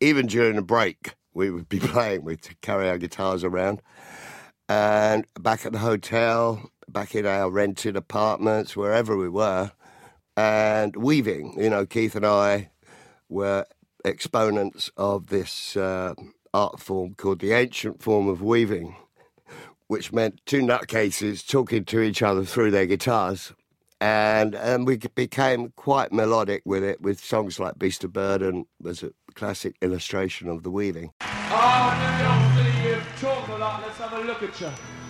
even during the break, we would be playing. We'd carry our guitars around. And back at the hotel, back in our rented apartments, wherever we were, and weaving. You know, Keith and I were exponents of this art form called the ancient form of weaving, which meant two nutcases talking to each other through their guitars. And we became quite melodic with it, with songs like Beast of Burden was a classic illustration of the weaving. Oh, now you're talk a lot. Let's have a look at you.